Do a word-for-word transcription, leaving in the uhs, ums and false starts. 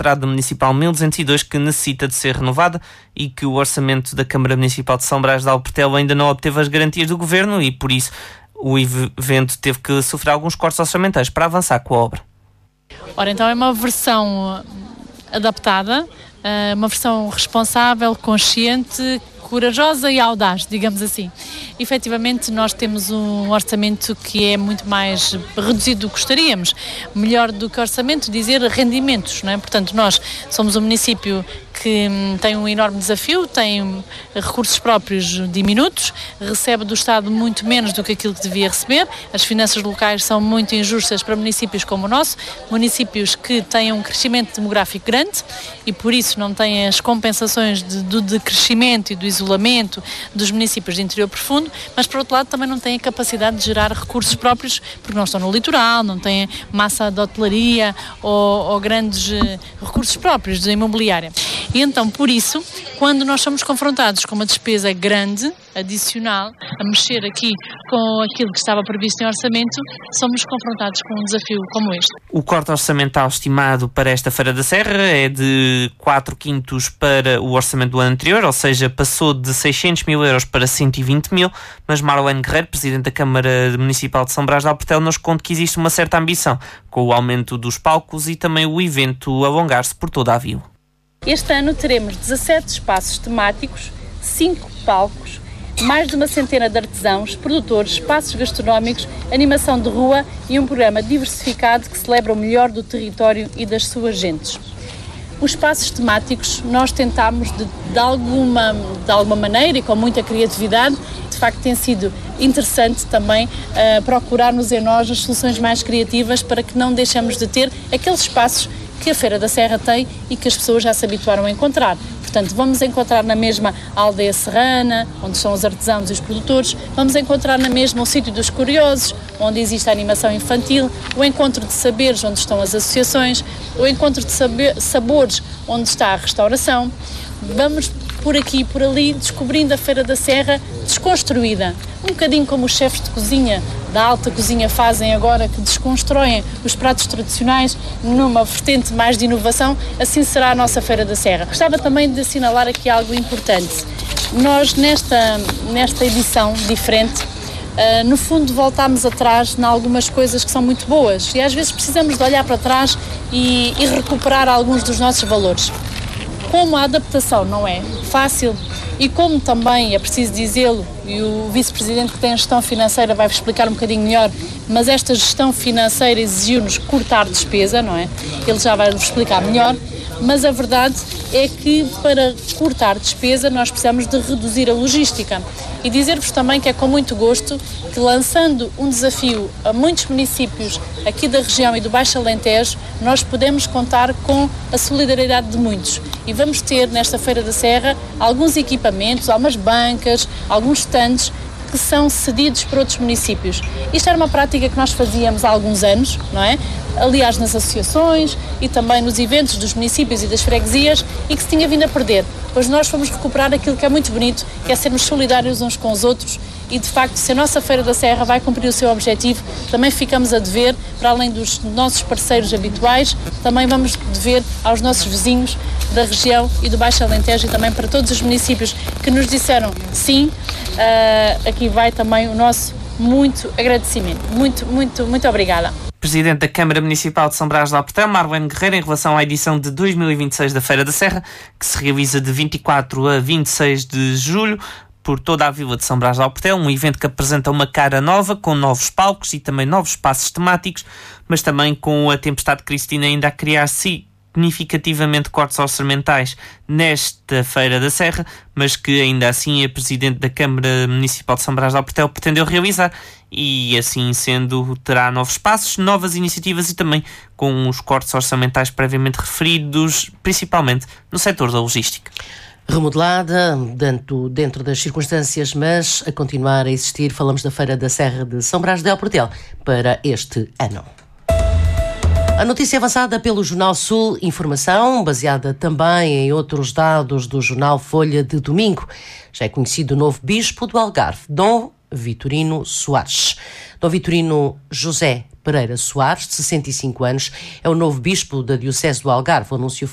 Estrada Municipal mil duzentos e dois, que necessita de ser renovada e que o orçamento da Câmara Municipal de São Brás de Alportel ainda não obteve as garantias do Governo e, por isso, o evento teve que sofrer alguns cortes orçamentais para avançar com a obra. Ora, então é uma versão adaptada, uma versão responsável, consciente, corajosa e audaz, digamos assim. Efetivamente, nós temos um orçamento que é muito mais reduzido do que gostaríamos. Melhor do que orçamento, dizer rendimentos, não é? Portanto, nós somos um município que tem um enorme desafio, tem recursos próprios diminutos, recebe do Estado muito menos do que aquilo que devia receber. As finanças locais são muito injustas para municípios como o nosso, municípios que têm um crescimento demográfico grande e por isso não têm as compensações de, do decrescimento e do isolamento dos municípios de interior profundo, mas por outro lado também não têm a capacidade de gerar recursos próprios porque não estão no litoral, não têm massa de hotelaria ou, ou grandes recursos próprios de imobiliária. E então, por isso, quando nós somos confrontados com uma despesa grande, adicional, a mexer aqui com aquilo que estava previsto em orçamento, somos confrontados com um desafio como este. O corte orçamental estimado para esta Feira da Serra é de quatro quintos para o orçamento do ano anterior, ou seja, passou de seiscentos mil euros para cento e vinte mil, mas Marlene Guerreiro, Presidente da Câmara Municipal de São Brás de Alportel, nos conta que existe uma certa ambição com o aumento dos palcos e também o evento alongar-se por toda a vila. Este ano teremos dezassete espaços temáticos, cinco palcos, mais de uma centena de artesãos, produtores, espaços gastronómicos, animação de rua e um programa diversificado que celebra o melhor do território e das suas gentes. Os espaços temáticos nós tentámos de, de, alguma, de alguma maneira e com muita criatividade, de facto tem sido interessante também uh, procurarmos em nós as soluções mais criativas para que não deixemos de ter aqueles espaços que a Feira da Serra tem e que as pessoas já se habituaram a encontrar. Portanto, vamos encontrar na mesma a aldeia serrana, onde são os artesãos e os produtores, vamos encontrar na mesma o sítio dos curiosos, onde existe a animação infantil, o encontro de saberes, onde estão as associações, o encontro de saber, sabores, onde está a restauração. Vamos por aqui e por ali descobrindo a Feira da Serra desconstruída, um bocadinho como os chefes de cozinha da alta cozinha fazem agora, que desconstroem os pratos tradicionais numa vertente mais de inovação, assim será a nossa Feira da Serra. Gostava também de assinalar aqui algo importante. Nós, nesta, nesta edição diferente, uh, no fundo voltámos atrás em algumas coisas que são muito boas e às vezes precisamos de olhar para trás e, e recuperar alguns dos nossos valores. Como a adaptação não é fácil e como também, é preciso dizê-lo, e o vice-presidente que tem a gestão financeira vai explicar um bocadinho melhor, mas esta gestão financeira exigiu-nos cortar despesa, não é? Ele já vai nos explicar melhor, mas a verdade é que para cortar despesa nós precisamos de reduzir a logística. E dizer-vos também que é com muito gosto que, lançando um desafio a muitos municípios aqui da região e do Baixo Alentejo, nós podemos contar com a solidariedade de muitos. E vamos ter nesta Feira da Serra alguns equipamentos, algumas bancas, alguns stands que são cedidos por outros municípios. Isto era uma prática que nós fazíamos há alguns anos, não é? Aliás, nas associações e também nos eventos dos municípios e das freguesias e que se tinha vindo a perder. Pois nós fomos recuperar aquilo que é muito bonito, que é sermos solidários uns com os outros e, de facto, se a nossa Feira da Serra vai cumprir o seu objetivo, também ficamos a dever, para além dos nossos parceiros habituais, também vamos dever aos nossos vizinhos da região e do Baixo Alentejo e também para todos os municípios que nos disseram sim. Uh, aqui vai também o nosso muito agradecimento. Muito, muito, muito obrigada. Presidente da Câmara Municipal de São Brás de Alportel, Marlene Guerreiro, em relação à edição de dois mil e vinte e seis da Feira da Serra, que se realiza de vinte e quatro a vinte e seis de julho, por toda a vila de São Brás de Alportel, um evento que apresenta uma cara nova, com novos palcos e também novos espaços temáticos, mas também com a tempestade Cristina ainda a criar significativamente cortes orçamentais nesta Feira da Serra, mas que ainda assim a Presidente da Câmara Municipal de São Brás de Alportel pretendeu realizar e, assim sendo, terá novos passos, novas iniciativas e também com os cortes orçamentais previamente referidos, principalmente no setor da logística. Remodelada, dentro, dentro das circunstâncias, mas a continuar a existir, falamos da Feira da Serra de São Brás de Alportel para este ano. A notícia avançada pelo Jornal Sul, informação baseada também em outros dados do Jornal Folha de domingo. Já é conhecido o novo bispo do Algarve, Dom Vitorino Soares. Dom Vitorino José Pereira Soares, de sessenta e cinco anos, é o novo bispo da Diocese do Algarve. O anúncio